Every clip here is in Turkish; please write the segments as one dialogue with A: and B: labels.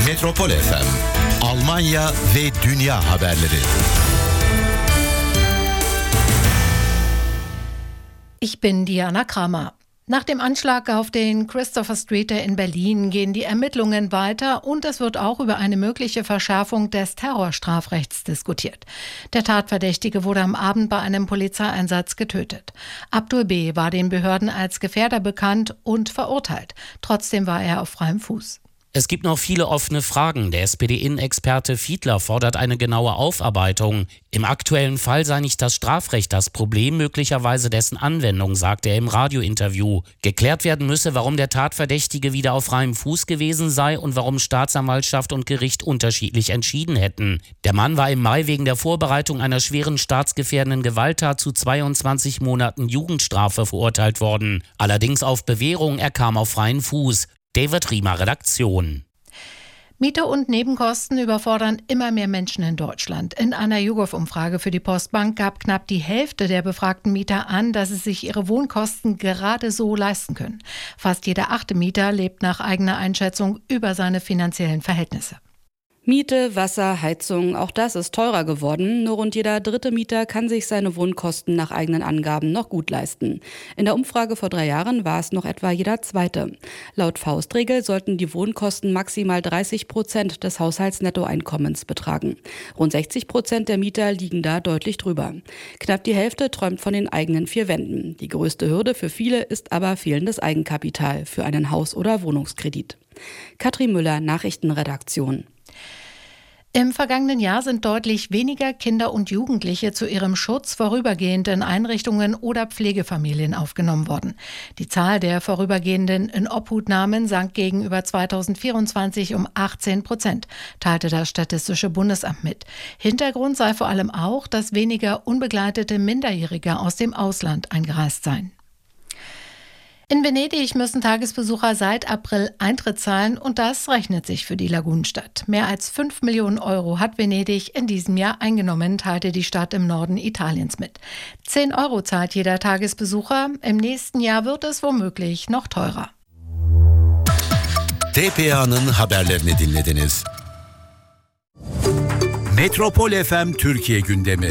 A: Metropol FM, Almanya ve dünya haberleri.
B: Ich bin Diana Kramer. Nach dem Anschlag auf den Christopher Street in Berlin gehen die Ermittlungen weiter und es wird auch über eine mögliche Verschärfung des Terrorstrafrechts diskutiert. Der Tatverdächtige wurde am Abend bei einem Polizeieinsatz getötet. Abdul B. war den Behörden als Gefährder bekannt und verurteilt. Trotzdem war er auf freiem Fuß.
C: Es gibt noch viele offene Fragen. Der SPD-Innenexperte Fiedler fordert eine genaue Aufarbeitung. Im aktuellen Fall sei nicht das Strafrecht das Problem, möglicherweise dessen Anwendung, sagt er im Radiointerview. Geklärt werden müsse, warum der Tatverdächtige wieder auf freiem Fuß gewesen sei und warum Staatsanwaltschaft und Gericht unterschiedlich entschieden hätten. Der Mann war im Mai wegen der Vorbereitung einer schweren staatsgefährdenden Gewalttat zu 22 Monaten Jugendstrafe verurteilt worden. Allerdings auf Bewährung, er kam auf freien Fuß. David Riemer, Redaktion.
B: Miete und Nebenkosten überfordern immer mehr Menschen in Deutschland. In einer YouGov-Umfrage für die Postbank gab knapp die Hälfte der befragten Mieter an, dass sie sich ihre Wohnkosten gerade so leisten können. Fast jeder 8. Mieter lebt nach eigener Einschätzung über seine finanziellen Verhältnisse.
D: Miete, Wasser, Heizung, auch das ist teurer geworden. Nur rund jeder 3. Mieter kann sich seine Wohnkosten nach eigenen Angaben noch gut leisten. In der Umfrage vor 3 Jahren war es noch etwa jeder 2. Laut Faustregel sollten die Wohnkosten maximal 30% des Haushaltsnettoeinkommens betragen. Rund 60% der Mieter liegen da deutlich drüber. Knapp die Hälfte träumt von den eigenen 4 Wänden. Die größte Hürde für viele ist aber fehlendes Eigenkapital für einen Haus- oder Wohnungskredit. Katrin Müller, Nachrichtenredaktion.
B: Im vergangenen Jahr sind deutlich weniger Kinder und Jugendliche zu ihrem Schutz vorübergehend in Einrichtungen oder Pflegefamilien aufgenommen worden. Die Zahl der vorübergehenden Inobhutnahmen sank gegenüber 2024 um 18%, teilte das Statistische Bundesamt mit. Hintergrund sei vor allem auch, dass weniger unbegleitete Minderjährige aus dem Ausland eingereist seien. In Venedig müssen Tagesbesucher seit April Eintritt zahlen und das rechnet sich für die Lagunenstadt. Mehr als 5 Millionen Euro hat Venedig in diesem Jahr eingenommen, teilte die Stadt im Norden Italiens mit. 10 Euro zahlt jeder Tagesbesucher. Im nächsten Jahr wird es womöglich noch teurer.
A: TPA'nın haberlerini dinlediniz. Metropol FM Türkiye gündemi.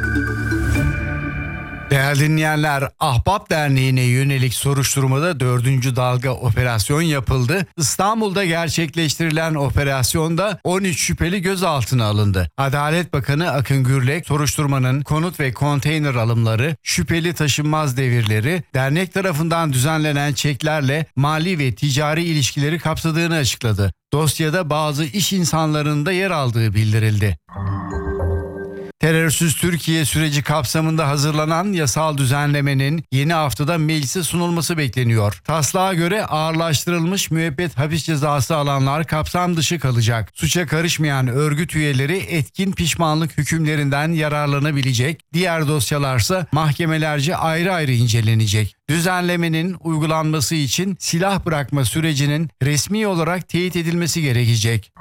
E: Değerli dinleyenler, Ahbap Derneği'ne yönelik soruşturmada 4. dalga operasyon yapıldı. İstanbul'da gerçekleştirilen operasyonda 13 şüpheli gözaltına alındı. Adalet Bakanı Akın Gürlek, soruşturmanın konut ve konteyner alımları, şüpheli taşınmaz devirleri, dernek tarafından düzenlenen çeklerle mali ve ticari ilişkileri kapsadığını açıkladı. Dosyada bazı iş insanlarının da yer aldığı bildirildi. Terörsüz Türkiye süreci kapsamında hazırlanan yasal düzenlemenin yeni haftada meclise sunulması bekleniyor. Taslağa göre ağırlaştırılmış müebbet hapis cezası alanlar kapsam dışı kalacak. Suça karışmayan örgüt üyeleri etkin pişmanlık hükümlerinden yararlanabilecek. Diğer dosyalarsa mahkemelerce ayrı ayrı incelenecek. Düzenlemenin uygulanması için silah bırakma sürecinin resmi olarak teyit edilmesi gerekecek.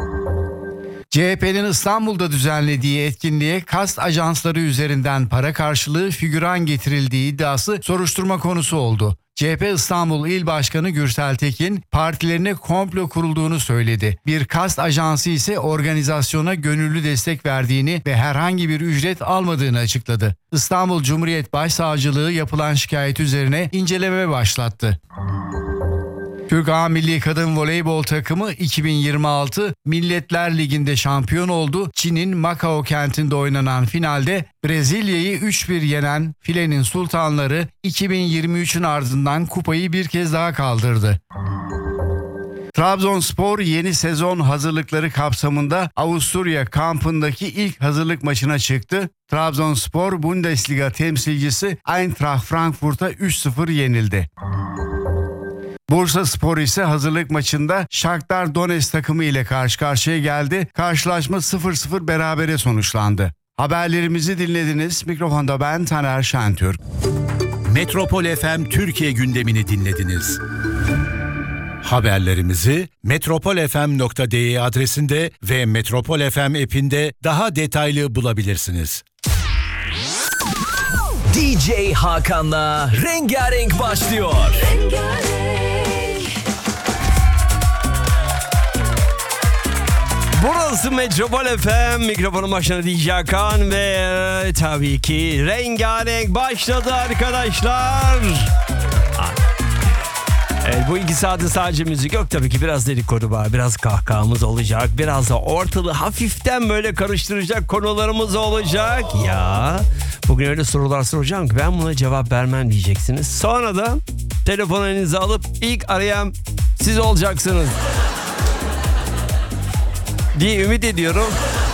E: CHP'nin İstanbul'da düzenlediği etkinliğe kast ajansları üzerinden para karşılığı figüran getirildiği iddiası soruşturma konusu oldu. CHP İstanbul İl Başkanı Gürsel Tekin partilerine komplo kurulduğunu söyledi. Bir kast ajansı ise organizasyona gönüllü destek verdiğini ve herhangi bir ücret almadığını açıkladı. İstanbul Cumhuriyet Başsavcılığı yapılan şikayet üzerine inceleme başlattı. Türk A Milli Kadın Voleybol takımı 2026 Milletler Ligi'nde şampiyon oldu. Çin'in Macao kentinde oynanan finalde Brezilya'yı 3-1 yenen filenin sultanları 2023'ün ardından kupayı bir kez daha kaldırdı. Trabzonspor yeni sezon hazırlıkları kapsamında Avusturya kampındaki ilk hazırlık maçına çıktı. Trabzonspor Bundesliga temsilcisi Eintracht Frankfurt'a 3-0 yenildi. Bursaspor ise hazırlık maçında Shakhtar Donetsk takımı ile karşı karşıya geldi. Karşılaşma 0-0 berabere sonuçlandı. Haberlerimizi dinlediniz. Mikrofonda ben Taner Şentürk.
A: Metropol FM Türkiye gündemini dinlediniz. Haberlerimizi metropolfm.de adresinde ve Metropol FM app'inde daha detaylı bulabilirsiniz.
F: DJ Hakan'la Rengarenk başlıyor. Rengarenk.
G: Burası Metropol FM. Mikrofonun başına DJ Hakan ve tabii ki rengarenk başladı arkadaşlar. Evet, bu 2 saatte sadece müzik yok tabii ki, biraz dedikodu var, biraz kahkahamız olacak, biraz da ortalığı hafiften böyle karıştıracak konularımız olacak. Ya bugün öyle sorular soracağım ki ben buna cevap vermem diyeceksiniz. Sonra da telefonu elinize alıp ilk arayan siz olacaksınız diye ümit ediyorum.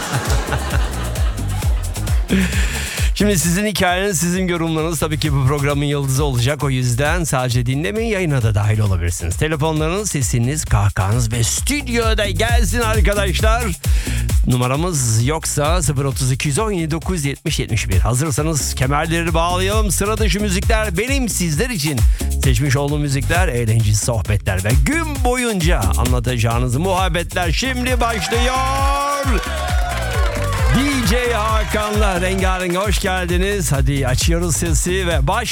G: Şimdi sizin hikayeniz, sizin yorumlarınız tabii ki bu programın yıldızı olacak. O yüzden sadece dinlemeyin, yayına da dahil olabilirsiniz. Telefonlarınız, sesiniz, kahkahanız ve stüdyoda gelsin arkadaşlar. Numaramız yoksa 0217 970 71. Hazırsanız kemerleri bağlayalım. Sıra dışı müzikler, benim sizler için seçmiş olduğum müzikler, eğlenceli sohbetler ve gün boyunca anlatacağınız muhabbetler şimdi başlıyor. DJ Hakan'la rengarenk hoş geldiniz. Hadi açıyoruz sesi ve